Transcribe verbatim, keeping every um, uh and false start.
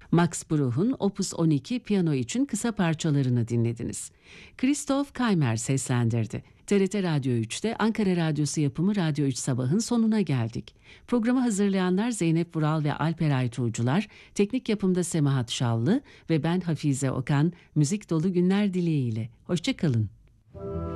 Max Bruch'un Opus on iki piyano için kısa parçalarını dinlediniz. Christoph Kaymer seslendirdi. T R T Radyo üçte Ankara Radyosu yapımı Radyo üç Sabah'ın sonuna geldik. Programı hazırlayanlar Zeynep Vural ve Alper Aytuğcular, teknik yapımda Semahat Şallı ve ben Hafize Okan, müzik dolu günler dileğiyle. Hoşça kalın.